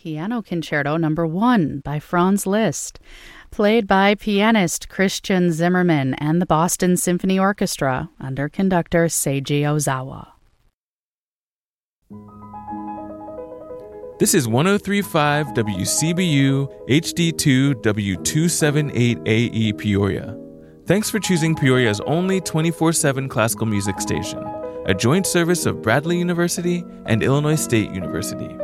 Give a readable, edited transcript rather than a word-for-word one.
Piano Concerto No. 1 by Franz Liszt, played by pianist Christian Zimmermann and the Boston Symphony Orchestra under conductor Seiji Ozawa. This is 103.5 WCBU HD2 W278AE Peoria. Thanks for choosing Peoria's only 24/7 classical music station, a joint service of Bradley University and Illinois State University.